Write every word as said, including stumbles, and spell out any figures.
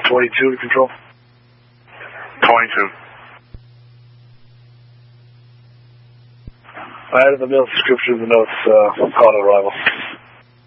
twenty-two to control. twenty-two. I added the mail description of the notes, uh, call to arrival.